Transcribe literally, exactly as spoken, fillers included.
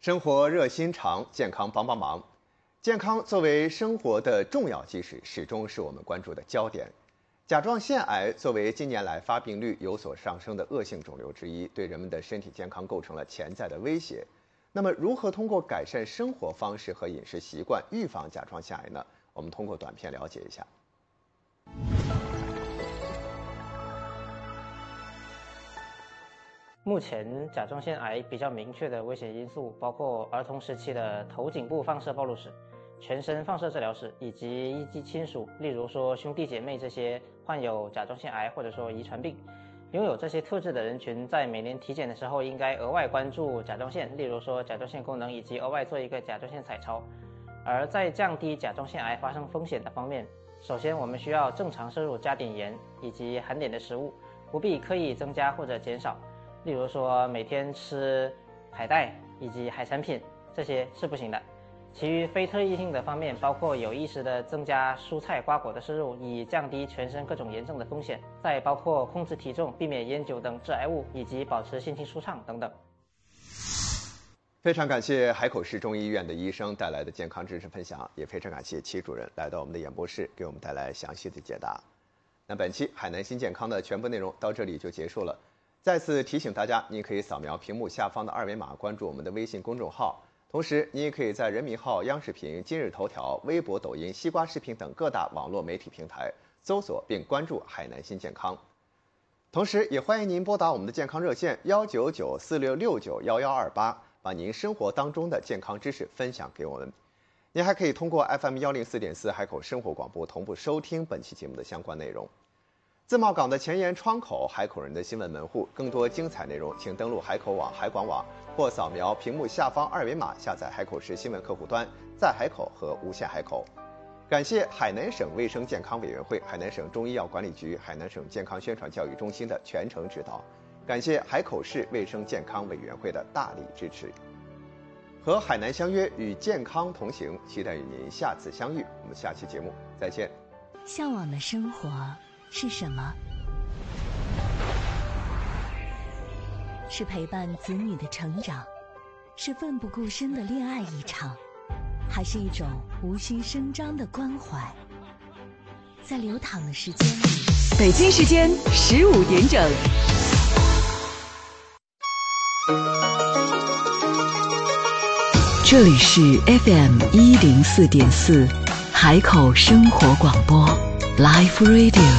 生活热心肠，健康帮帮忙。健康作为生活的重要基石，始终是我们关注的焦点。甲状腺癌作为近年来发病率有所上升的恶性肿瘤之一，对人们的身体健康构成了潜在的威胁。那么，如何通过改善生活方式和饮食习惯预防甲状腺癌呢？我们通过短片了解一下。 目前甲状腺癌比较明确的危险因素包括儿童时期的头颈部放射暴露史、全身放射治疗史以及一级亲属，例如说兄弟姐妹这些患有甲状腺癌或者说遗传病。拥有这些特质的人群在每年体检的时候应该额外关注甲状腺，例如说甲状腺功能，以及额外做一个甲状腺彩超。而在降低甲状腺癌发生风险的方面，首先我们需要正常摄入加碘盐以及含碘的食物，不必刻意增加或者减少。例如说每天吃海带以及海产品，这些是不行的。其余非特异性的方面，包括有意识的增加蔬菜瓜果的摄入，以降低全身各种炎症的风险，再包括控制体重、避免烟酒等致癌物，以及保持心情舒畅等等。 非常感谢海口市中医院的医生带来的健康知识分享，也非常感谢齐主任来到我们的演播室，给我们带来详细的解答。那本期海南新健康的全部内容到这里就结束了。再次提醒大家，您可以扫描屏幕下方的二维码关注我们的微信公众号，同时您也可以在人民号、央视频、今日头条、微博、抖音、西瓜视频等各大网络媒体平台搜索并关注海南新健康。同时也欢迎您拨打我们的健康热线幺九九四六六九幺幺二八，把您生活当中的健康知识分享给我们。您还可以通过 F M 幺零四点四海口生活广播同步收听本期节目的相关内容。自贸港的前沿窗口，海口人的新闻门户，更多精彩内容请登录海口网、海广网，或扫描屏幕下方二维码下载海口市新闻客户端，在海口和无限海口。感谢海南省卫生健康委员会、海南省中医药管理局、海南省健康宣传教育中心的全程指导，感谢海口市卫生健康委员会的大力支持。和海南相约，与健康同行，期待与您下次相遇。我们下期节目再见。 向往的生活是什么？是陪伴子女的成长，是奋不顾身的恋爱一场，还是一种无需声张的关怀？在流淌的时间里， 北京时间十五点整。这里是 F M 一零四点四海口生活广播 Life Radio。